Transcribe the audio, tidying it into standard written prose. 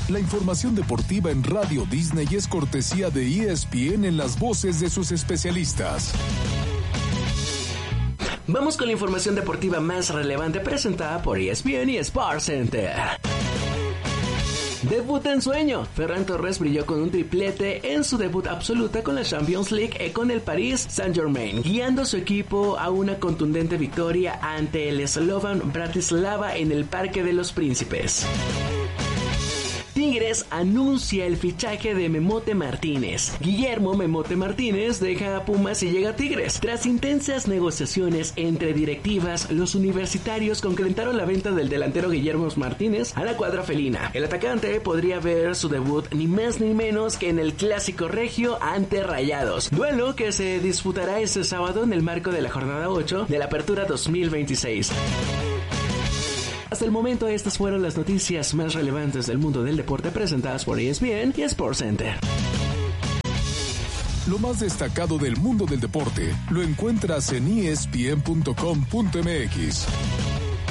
La información deportiva en Radio Disney es cortesía de ESPN en las voces de sus especialistas. Vamos con la información deportiva más relevante presentada por ESPN y Sports Center. Debut en sueño. Ferran Torres brilló con un triplete en su debut absoluta con la Champions League con el Paris Saint-Germain, guiando a su equipo a una contundente victoria ante el Slovan Bratislava en el Parque de los Príncipes. Tigres anuncia el fichaje de Memote Martínez. Guillermo Memote Martínez deja a Pumas y llega a Tigres. Tras intensas negociaciones entre directivas, los universitarios concretaron la venta del delantero Guillermo Martínez a la cuadra felina. El atacante podría ver su debut ni más ni menos que en el Clásico Regio ante Rayados, duelo que se disputará este sábado en el marco de la jornada 8 de la Apertura 2026. Hasta el momento, estas fueron las noticias más relevantes del mundo del deporte presentadas por ESPN y Sports Center. Lo más destacado del mundo del deporte lo encuentras en ESPN.com.mx.